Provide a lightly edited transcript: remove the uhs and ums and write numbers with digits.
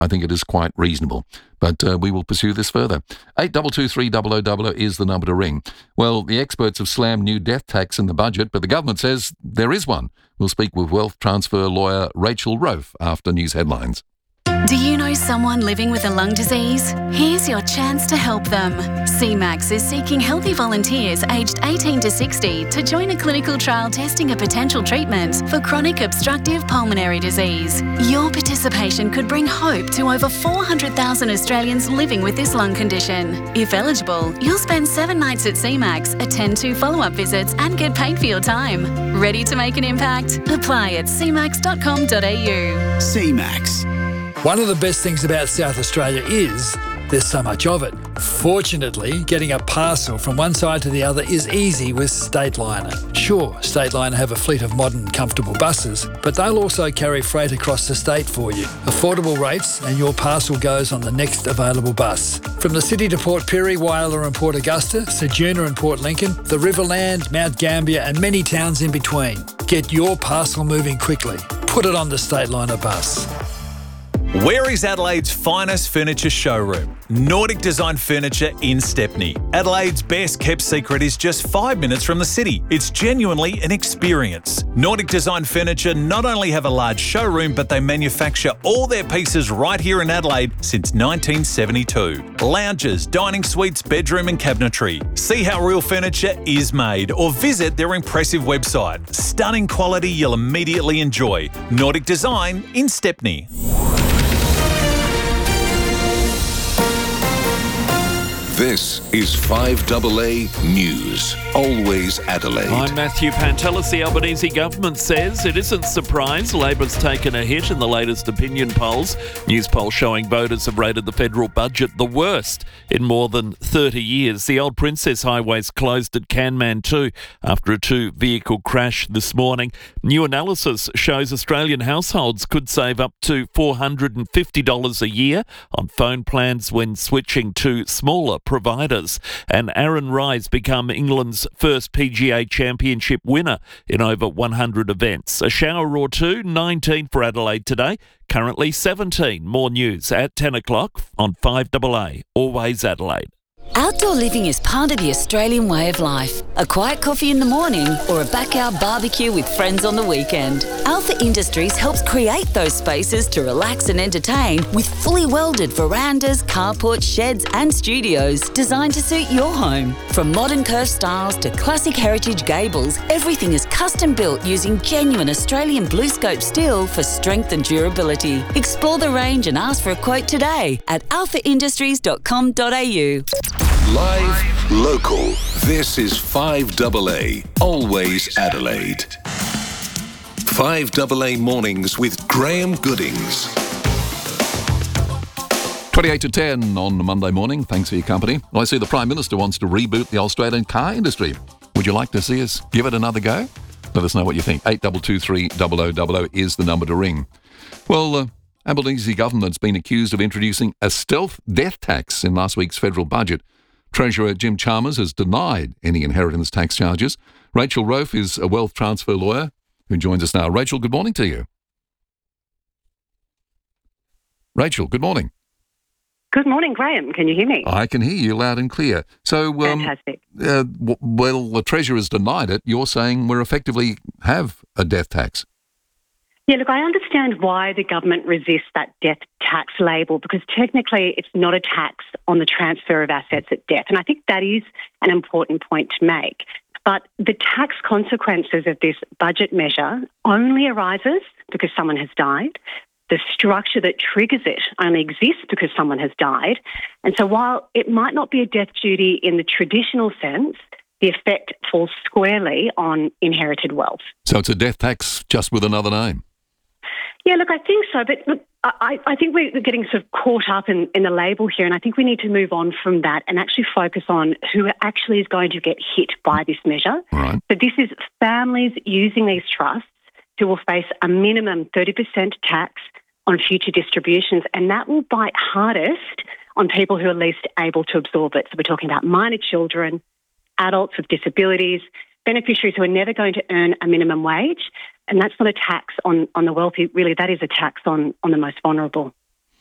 I think it is quite reasonable. But we will pursue this further. 8223 is the number to ring. Well, the experts have slammed new death tax in the budget, but the government says there is one. We'll speak with wealth transfer lawyer Rachel Rofe after news headlines. Do you know someone living with a lung disease? Here's your chance to help them. CMAX is seeking healthy volunteers aged 18 to 60 to join a clinical trial testing a potential treatment for chronic obstructive pulmonary disease. Your participation could bring hope to over 400,000 Australians living with this lung condition. If eligible, you'll spend 7 nights at CMAX, attend 2 follow-up visits and get paid for your time. Ready to make an impact? Apply at cmax.com.au. CMAX. One of the best things about South Australia is there's so much of it. Fortunately, getting a parcel from one side to the other is easy with Stateliner. Sure, Stateliner have a fleet of modern, comfortable buses, but they'll also carry freight across the state for you. Affordable rates and your parcel goes on the next available bus. From the city to Port Pirie, Whyalla and Port Augusta, Ceduna and Port Lincoln, the Riverland, Mount Gambier and many towns in between. Get your parcel moving quickly. Put it on the Stateliner bus. Where is Adelaide's finest furniture showroom? Nordic Design Furniture in Stepney. Adelaide's best kept secret is just 5 minutes from the city. It's genuinely an experience. Nordic Design Furniture not only have a large showroom, but they manufacture all their pieces right here in Adelaide since 1972. Lounges, dining suites, bedroom and cabinetry. See how real furniture is made or visit their impressive website. Stunning quality you'll immediately enjoy. Nordic Design in Stepney. This is 5AA News. Always Adelaide. I'm Matthew Pantelis. The Albanese government says it isn't surprised Labor's taken a hit in the latest opinion polls. News polls showing voters have rated the federal budget the worst in more than 30 years. The Old Princess Highways closed at Canman 2 after a 2-vehicle crash this morning. New analysis shows Australian households could save up to $450 a year on phone plans when switching to smaller providers. And Aaron Rise become England's first PGA Championship winner in over 100 events. A shower or two, 19 for Adelaide today, currently 17. More news at 10 o'clock on 5AA, Always Adelaide. Outdoor living is part of the Australian way of life. A quiet coffee in the morning or a backyard barbecue with friends on the weekend. Alpha Industries helps create those spaces to relax and entertain with fully welded verandas, carports, sheds and studios designed to suit your home. From modern curved styles to classic heritage gables, everything is custom built using genuine Australian BlueScope steel for strength and durability. Explore the range and ask for a quote today at alphaindustries.com.au. Live, local. This is 5AA, Always Adelaide. 5AA Mornings with Graham Goodings. 28 to 10 on Monday morning. Thanks for your company. Well, I see the Prime Minister wants to reboot the Australian car industry. Would you like to see us give it another go? Let us know what you think. 8223 is the number to ring. Well, Albanese government's been accused of introducing a stealth death tax in last week's federal budget. Treasurer Jim Chalmers has denied any inheritance tax charges. Rachel Rofe is a wealth transfer lawyer who joins us now. Rachel, good morning to you. Rachel, good morning. Good morning, Graham. Can you hear me? I can hear you loud and clear. So, Fantastic. Well, the Treasurer has denied it. You're saying we effectively have a death tax. Yeah, look, I understand why the government resists that death tax label, because technically it's not a tax on the transfer of assets at death. And I think that is an important point to make. But the tax consequences of this budget measure only arises because someone has died. The structure that triggers it only exists because someone has died. And so while it might not be a death duty in the traditional sense, the effect falls squarely on inherited wealth. So it's a death tax just with another name? Yeah, look, I think so. But look, I think we're getting sort of caught up in the label here, and I think we need to move on from that and actually focus on who actually is going to get hit by this measure. Right. So this is families using these trusts who will face a minimum 30% tax on future distributions, and that will bite hardest on people who are least able to absorb it. So we're talking about minor children, adults with disabilities, beneficiaries who are never going to earn a minimum wage. And that's not a tax on the wealthy. Really, that is a tax on the most vulnerable.